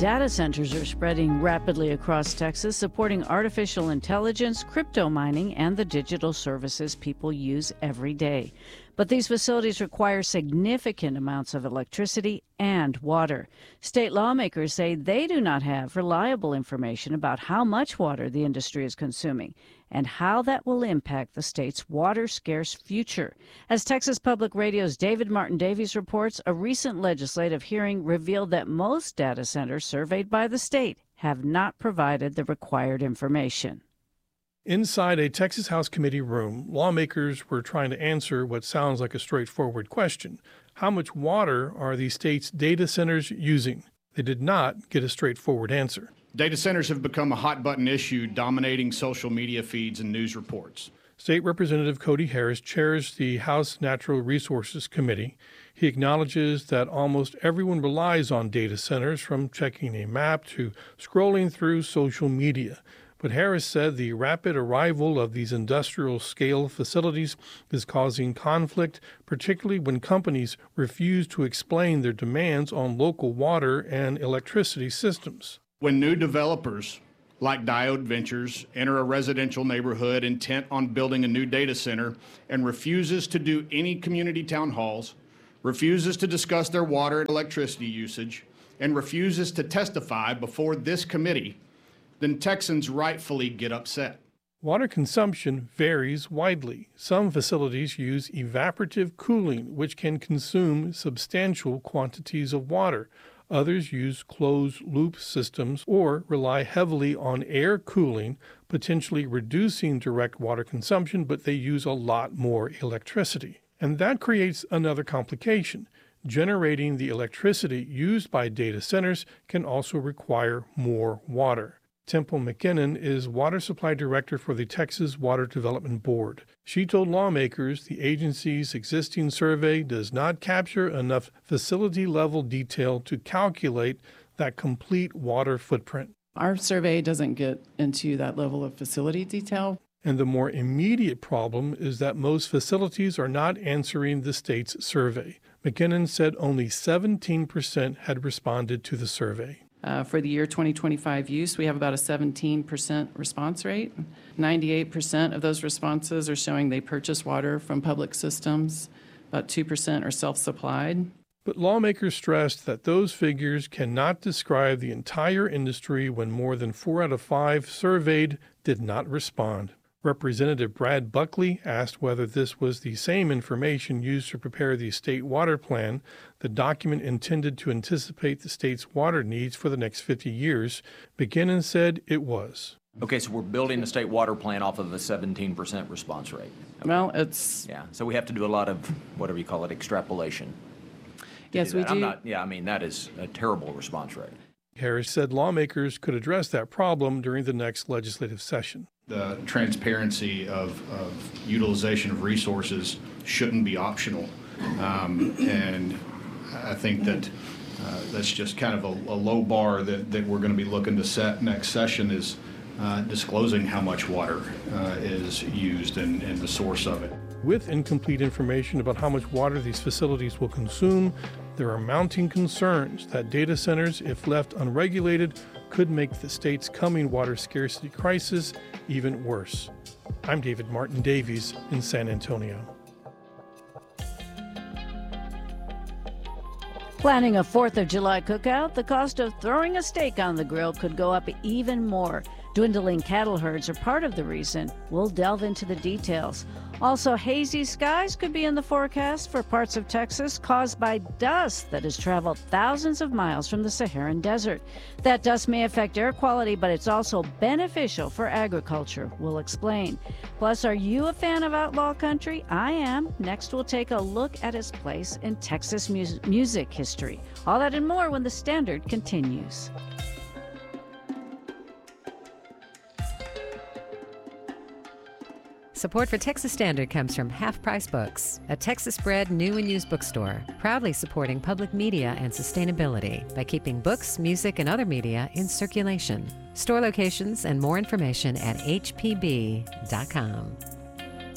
Data centers are spreading rapidly across Texas, supporting artificial intelligence, crypto mining, and the digital services people use every day. But these facilities require significant amounts of electricity and water. State lawmakers say they do not have reliable information about how much water the industry is consuming and how that will impact the state's water-scarce future. As Texas Public Radio's David Martin Davies reports, a recent legislative hearing revealed that most data centers surveyed by the state have not provided the required information. Inside a Texas House committee room, lawmakers were trying to answer what sounds like a straightforward question. How much water are the state's data centers using? They did not get a straightforward answer. Data centers have become a hot-button issue, dominating social media feeds and news reports. State Representative Cody Harris chairs the House Natural Resources Committee. He acknowledges that almost everyone relies on data centers, from checking a map to scrolling through social media. But Harris said the rapid arrival of these industrial-scale facilities is causing conflict, particularly when companies refuse to explain their demands on local water and electricity systems. When new developers like Diode Ventures enter a residential neighborhood intent on building a new data center and refuses to do any community town halls, refuses to discuss their water and electricity usage, and refuses to testify before this committee, then Texans rightfully get upset. Water consumption varies widely. Some facilities use evaporative cooling, which can consume substantial quantities of water. Others use closed-loop systems or rely heavily on air cooling, potentially reducing direct water consumption, but they use a lot more electricity. And that creates another complication. Generating the electricity used by data centers can also require more water. Temple McKinnon is Water Supply Director for the Texas Water Development Board. She told lawmakers the agency's existing survey does not capture enough facility-level detail to calculate that complete water footprint. Our survey doesn't get into that level of facility detail. And the more immediate problem is that most facilities are not answering the state's survey. McKinnon said only 17% had responded to the survey. For the year 2025 use, we have about a 17% response rate. 98% of those responses are showing they purchase water from public systems. About 2% are self-supplied. But lawmakers stressed that those figures cannot describe the entire industry when more than 4 out of 5 surveyed did not respond. Representative Brad Buckley asked whether this was the same information used to prepare the state water plan, the document intended to anticipate the state's water needs for the next 50 years. McKinnon said it was. Okay, so we're building a state water plan off of a 17% response rate. Well, it's... Yeah, so we have to do a lot of, whatever you call it, extrapolation. Yes, we do. That is a terrible response rate. Harris said lawmakers could address that problem during the next legislative session. The transparency of utilization of resources shouldn't be optional. And I think that that's just kind of a low bar that we're going to be looking to set next session is disclosing how much water is used and the source of it. With incomplete information about how much water these facilities will consume, there are mounting concerns that data centers, if left unregulated, could make the state's coming water scarcity crisis even worse. I'm David Martin Davies in San Antonio. Planning a 4th of July cookout, the cost of throwing a steak on the grill could go up even more. Dwindling cattle herds are part of the reason. We'll delve into the details. Also, hazy skies could be in the forecast for parts of Texas caused by dust that has traveled thousands of miles from the Saharan desert. That dust may affect air quality, but it's also beneficial for agriculture. We'll explain. Plus, are you a fan of outlaw country? I am. Next, we'll take a look at its place in Texas music history. All that and more when The Standard continues. Support for Texas Standard comes from Half Price Books, a Texas-bred new and used bookstore, proudly supporting public media and sustainability by keeping books, music, and other media in circulation. Store locations and more information at hpb.com.